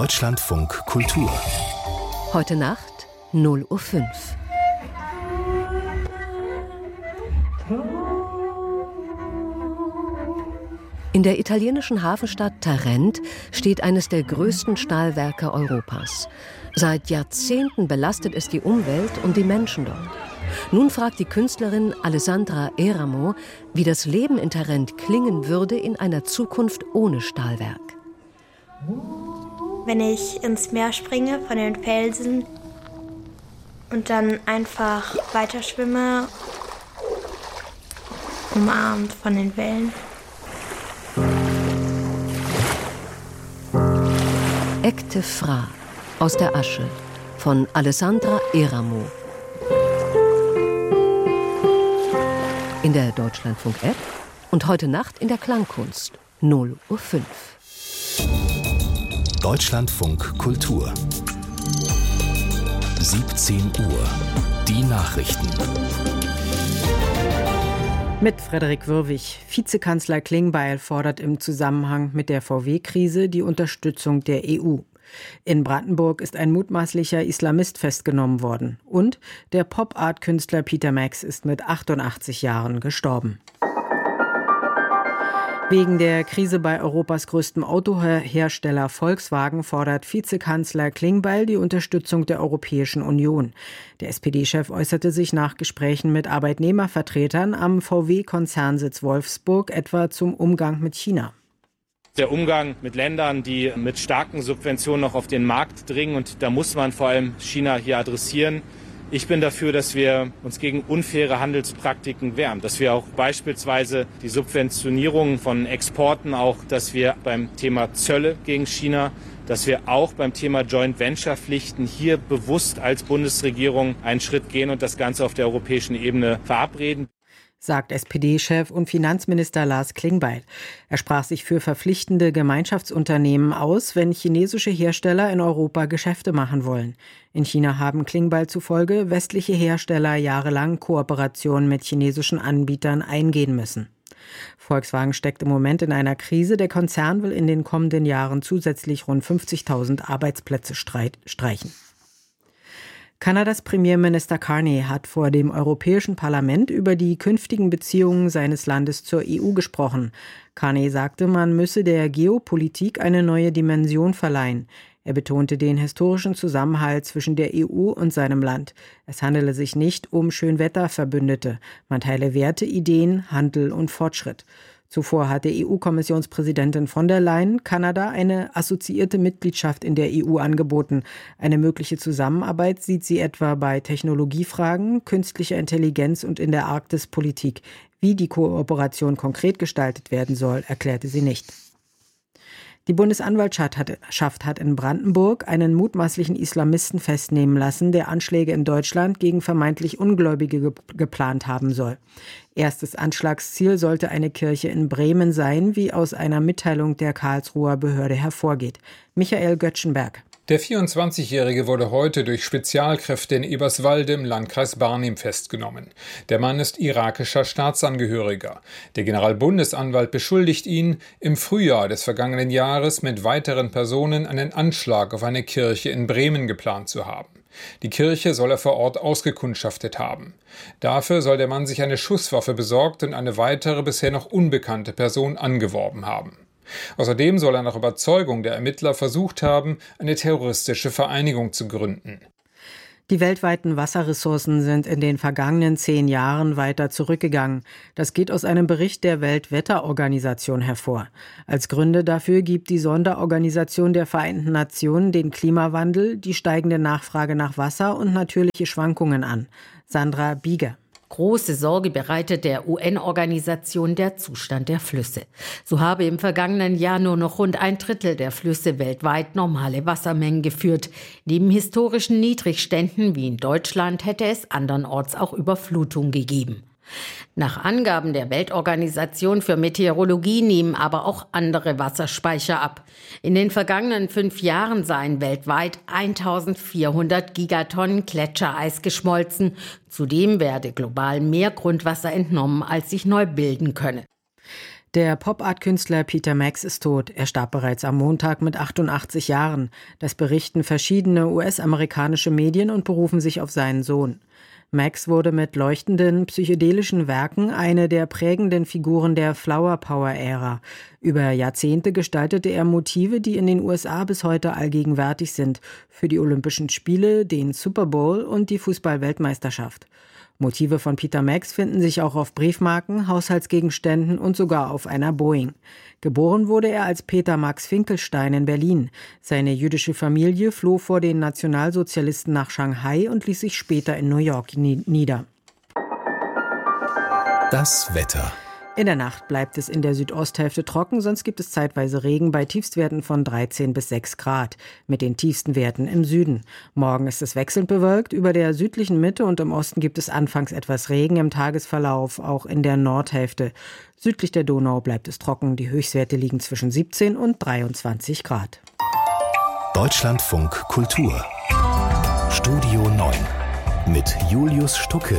Deutschlandfunk Kultur. Heute Nacht 0:05 Uhr. In der italienischen Hafenstadt Tarent steht eines der größten Stahlwerke Europas. Seit Jahrzehnten belastet es die Umwelt und die Menschen dort. Nun fragt die Künstlerin Alessandra Eramo, wie das Leben in Tarent klingen würde in einer Zukunft ohne Stahlwerk. Wenn ich ins Meer springe von den Felsen und dann einfach weiterschwimme, umarmt von den Wellen. Ekte Fra aus der Asche von Alessandra Eramo. In der Deutschlandfunk-App und heute Nacht in der Klangkunst 0:05 Uhr. Deutschlandfunk Kultur 17 Uhr. Die Nachrichten. Mit Frederik Würwig. Vizekanzler Klingbeil fordert im Zusammenhang mit der VW-Krise die Unterstützung der EU. In Brandenburg ist ein mutmaßlicher Islamist festgenommen worden. Und der Pop-Art-Künstler Peter Max ist mit 88 Jahren gestorben. Wegen der Krise bei Europas größtem Autohersteller Volkswagen fordert Vizekanzler Klingbeil die Unterstützung der Europäischen Union. Der SPD-Chef äußerte sich nach Gesprächen mit Arbeitnehmervertretern am VW-Konzernsitz Wolfsburg etwa zum Umgang mit China. Der Umgang mit Ländern, die mit starken Subventionen noch auf den Markt dringen, und da muss man vor allem China hier adressieren. Ich bin dafür, dass wir uns gegen unfaire Handelspraktiken wehren, dass wir auch beispielsweise die Subventionierung von Exporten, auch dass wir beim Thema Zölle gegen China, dass wir auch beim Thema Joint-Venture-Pflichten hier bewusst als Bundesregierung einen Schritt gehen und das Ganze auf der europäischen Ebene verabreden, sagt SPD-Chef und Finanzminister Lars Klingbeil. Er sprach sich für verpflichtende Gemeinschaftsunternehmen aus, wenn chinesische Hersteller in Europa Geschäfte machen wollen. In China haben Klingbeil zufolge westliche Hersteller jahrelang Kooperationen mit chinesischen Anbietern eingehen müssen. Volkswagen steckt im Moment in einer Krise. Der Konzern will in den kommenden Jahren zusätzlich rund 50.000 Arbeitsplätze streichen. Kanadas Premierminister Carney hat vor dem Europäischen Parlament über die künftigen Beziehungen seines Landes zur EU gesprochen. Carney sagte, man müsse der Geopolitik eine neue Dimension verleihen. Er betonte den historischen Zusammenhalt zwischen der EU und seinem Land. Es handele sich nicht um Schönwetterverbündete. Man teile Werte, Ideen, Handel und Fortschritt. Zuvor hatte EU-Kommissionspräsidentin von der Leyen Kanada eine assoziierte Mitgliedschaft in der EU angeboten. Eine mögliche Zusammenarbeit sieht sie etwa bei Technologiefragen, künstlicher Intelligenz und in der Arktispolitik. Wie die Kooperation konkret gestaltet werden soll, erklärte sie nicht. Die Bundesanwaltschaft hat in Brandenburg einen mutmaßlichen Islamisten festnehmen lassen, der Anschläge in Deutschland gegen vermeintlich Ungläubige geplant haben soll. Erstes Anschlagsziel sollte eine Kirche in Bremen sein, wie aus einer Mitteilung der Karlsruher Behörde hervorgeht. Michael Göttschenberg. Der 24-Jährige wurde heute durch Spezialkräfte in Eberswalde im Landkreis Barnim festgenommen. Der Mann ist irakischer Staatsangehöriger. Der Generalbundesanwalt beschuldigt ihn, im Frühjahr des vergangenen Jahres mit weiteren Personen einen Anschlag auf eine Kirche in Bremen geplant zu haben. Die Kirche soll er vor Ort ausgekundschaftet haben. Dafür soll der Mann sich eine Schusswaffe besorgt und eine weitere bisher noch unbekannte Person angeworben haben. Außerdem soll er nach Überzeugung der Ermittler versucht haben, eine terroristische Vereinigung zu gründen. Die weltweiten Wasserressourcen sind in den vergangenen 10 Jahren weiter zurückgegangen. Das geht aus einem Bericht der Weltwetterorganisation hervor. Als Gründe dafür gibt die Sonderorganisation der Vereinten Nationen den Klimawandel, die steigende Nachfrage nach Wasser und natürliche Schwankungen an. Sandra Bieger. Große Sorge bereitet der UN-Organisation der Zustand der Flüsse. So habe im vergangenen Jahr nur noch rund 1/3 der Flüsse weltweit normale Wassermengen geführt. Neben historischen Niedrigständen wie in Deutschland hätte es andernorts auch Überflutung gegeben. Nach Angaben der Weltorganisation für Meteorologie nehmen aber auch andere Wasserspeicher ab. In den vergangenen 5 Jahren seien weltweit 1400 Gigatonnen Gletschereis geschmolzen. Zudem werde global mehr Grundwasser entnommen, als sich neu bilden könne. Der Pop-Art-Künstler Peter Max ist tot. Er starb bereits am Montag mit 88 Jahren. Das berichten verschiedene US-amerikanische Medien und berufen sich auf seinen Sohn. Max wurde mit leuchtenden, psychedelischen Werken eine der prägenden Figuren der Flower-Power-Ära. Über Jahrzehnte gestaltete er Motive, die in den USA bis heute allgegenwärtig sind, für die Olympischen Spiele, den Super Bowl und die Fußball-Weltmeisterschaft. Motive von Peter Max finden sich auch auf Briefmarken, Haushaltsgegenständen und sogar auf einer Boeing. Geboren wurde er als Peter Max Finkelstein in Berlin. Seine jüdische Familie floh vor den Nationalsozialisten nach Shanghai und ließ sich später in New York nieder. Das Wetter. In der Nacht bleibt es in der Südosthälfte trocken, sonst gibt es zeitweise Regen bei Tiefstwerten von 13 bis 6 Grad, mit den tiefsten Werten im Süden. Morgen ist es wechselnd bewölkt, über der südlichen Mitte und im Osten gibt es anfangs etwas Regen im Tagesverlauf, auch in der Nordhälfte. Südlich der Donau bleibt es trocken, die Höchstwerte liegen zwischen 17 und 23 Grad. Deutschlandfunk Kultur. Studio 9 mit Julius Stucke.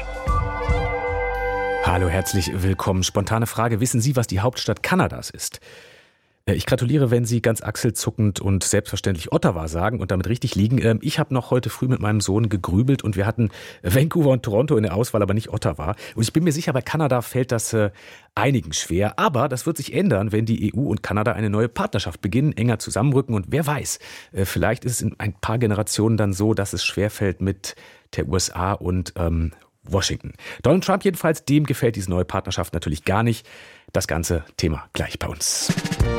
Hallo, herzlich willkommen. Spontane Frage. Wissen Sie, was die Hauptstadt Kanadas ist? Ich gratuliere, wenn Sie ganz achselzuckend und selbstverständlich Ottawa sagen und damit richtig liegen. Ich habe noch heute früh mit meinem Sohn gegrübelt und wir hatten Vancouver und Toronto in der Auswahl, aber nicht Ottawa. Und ich bin mir sicher, bei Kanada fällt das einigen schwer. Aber das wird sich ändern, wenn die EU und Kanada eine neue Partnerschaft beginnen, enger zusammenrücken. Und wer weiß, vielleicht ist es in ein paar Generationen dann so, dass es schwerfällt mit der USA und Washington. Donald Trump jedenfalls, dem gefällt diese neue Partnerschaft natürlich gar nicht. Das ganze Thema gleich bei uns.